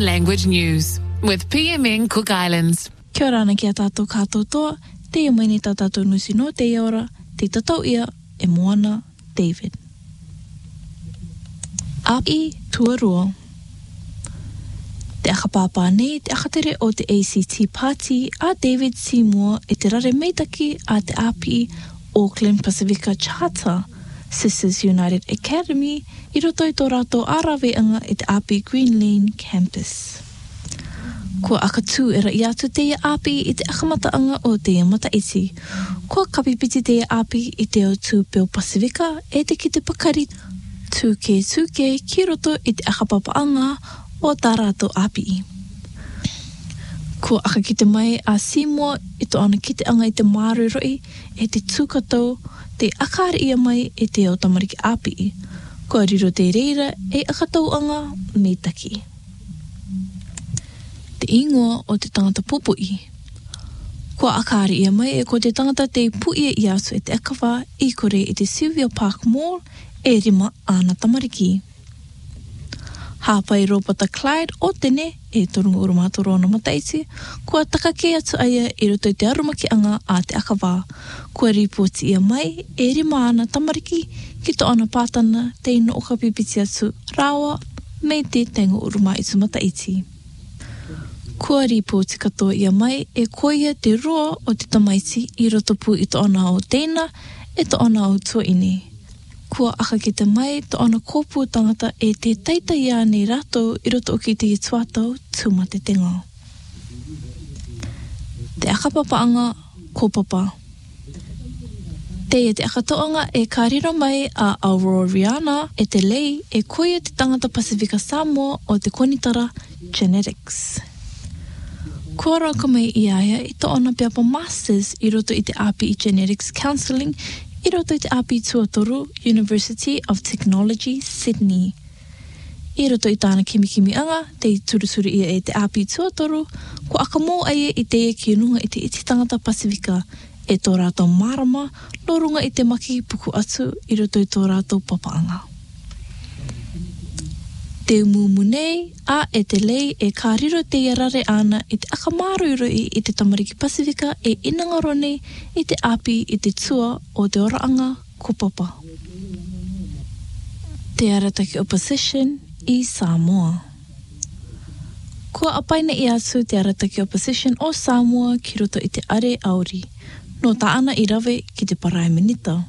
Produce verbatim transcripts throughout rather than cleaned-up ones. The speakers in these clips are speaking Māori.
Language News with P M N Cook Islands. Kia ora ana ki a tātou kātou toa, te e mai ni tā tātou nusi no te ora, te tatau ia e Moana David. Api tuarua. Te akapapa nei te akatere o te A C T Party a David Seymour e te rare meitaki a te api Auckland Pacifica Charter Sisters United Academy i roto i tō rātou araweanga i te api Green Lane Campus. Kua akatū e rai atu te api i te akamataanga o te mata iti. Kua kapipiti te api i te o tūpeo Pacifica e te ki te pakari tūke tūke ki roto i te akapapaanga o tā rātou api. Kua akakite mai a Seymour i tō ana ki te anga i te māruroi e te tūkatau te akare ia mai e te o tamariki api. Kua riro te reira e akatau anga me taki. Te ingoa o te tangata pupui. Kua akare ia mai e ko te tangata te puia i asu e te akawā i kore i te Sylvia Park Mall e rima ana tamariki. Hāpai Robert Clyde o tene e torunga urumātoro ana mataiti, kua takake atu aia i roto i te arumaki anga a te akawā. Kua ripoti ia mai e rima ana tamariki ki to ana pātana te ino o ka pipiti atu rawa me te tengo uruma i tu mataiti. Kua ripoti katoa ia mai e koia te roa o te tamaiti i roto pu i to ana o tēna e to ana o tuaini. Kua akakita mai to ana kōpū tangata e te taita ia nei rātou i roto o ki te tuatau tūma te tenga. Te akapapaanga kōpapa. Te e te akatoanga e kārira mai a Aurora Rihanna e te lei e koia te tangata Pacifica Samoa o te konitara Genetics. Kua rauka mai i aia i to ana piapa Masters i roto i te api i Genetics Counselling i roto i te api tuatoru University of Technology, Sydney. I roto i tāna kimikimi anga, te turusuri ia e te api tuatoru, ko akamo aia i te e ki runga i te iti tangata Pasifika, e tō rātou marama, no runga i te maki puku atu i roto i tō rātou papaanga. Te umumu nei, a e te lei e kāriro te iarare ana i te akamaruiroi i te tamariki Pasifika e inangaro nei i te api i te tua o te oraanga kopapa. Te arataki opposition i Samoa. Kua apaina i atu te arataki opposition o Samoa ki roto i te are auri, no taana i rawe ki te Prime Minister.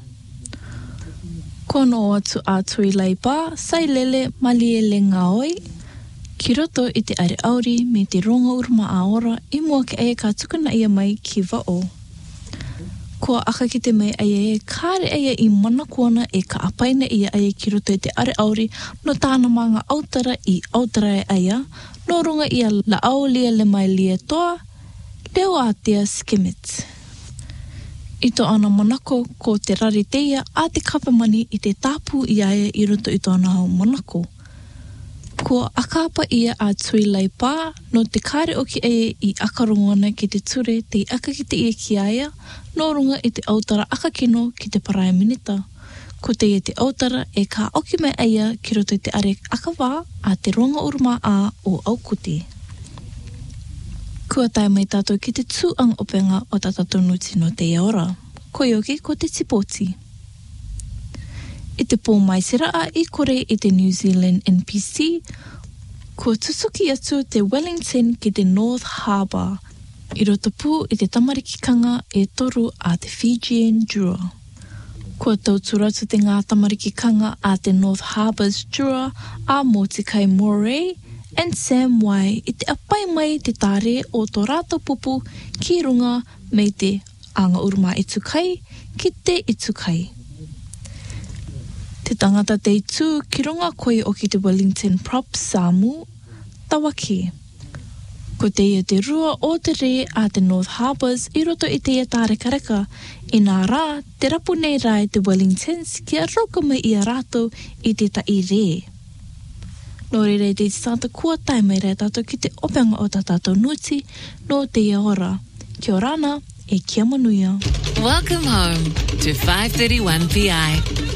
Kono atu ātui leipa, sai lele malie le ngaoi, ki roto i te are auri me te ronga uruma a ora i mua ke aia ka tukuna ia mai ki vao. Kua akakite mai aia e kāre aia i mana kuana e ka apaina ia aia ki roto i te are auri no tāna manga autara i autara e aia, no runga ia la au lia le mai lia toa, leo atia skimit. I tō ana manako ko te rari teia a te kapamani i te tāpū i aia i roto i tōna hau manako. Ko akapa ia a tui lai pā, no te kāre o ki aia i akarongona ki te ture te akakite ia ki aia, no runga i te autara akakino ki te Prime Minister. Ko te ia te autara e ka oki mai aia ki roto i te are akawā a te ronga uruma a o Aukuti. Kua tai mai tātou ki te tūang openga o tātou nuti no te ora. Ko ioki ko te tipoti. I te pō mai siraa i kore i te New Zealand N P C, kua tusuki atu te Wellington ki te North Harbour. I roto pū i te tamarikikanga e toru a te Fijian Jura. Kua tauturatu te ngā tamarikikanga a te North Harbour's Jura a Motikai Moray, and Sam Wai i te apai mai te tāre o tō rātou pupu ki runga me te anga uruma i tukai ki te i tukai. Te tangata te itu ki runga koe o ki te Wellington Props Samu, tawaki. Ko te ia te rua o te re a te North Harbours i roto i te ia tāre kareka, i nā rā te rapu nei rai te Wellingtons ki a roka mai i a rātou i te tai re. Nō re rei te tata kua tai mai rei tātou ki te openga o tā tātou nuti no te ia ora. Kia orana e kia manuia. Welcome home to five thirty-one P I.